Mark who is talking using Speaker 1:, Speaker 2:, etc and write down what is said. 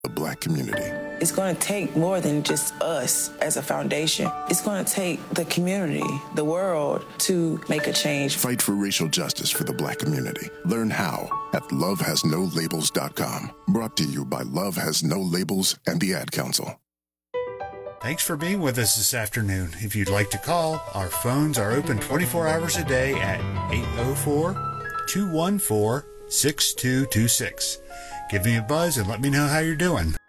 Speaker 1: the Black community.
Speaker 2: It's going to take more than just us as a foundation. It's going to take the community, the world, to make a change.
Speaker 1: Fight for racial justice for the Black community. Learn how at lovehasnolabels.com. Brought to you by Love Has No Labels and the Ad Council.
Speaker 3: Thanks for being with us this afternoon. If you'd like to call, our phones are open 24 hours a day at 804-214-6226. Give me a buzz and let me know how you're doing.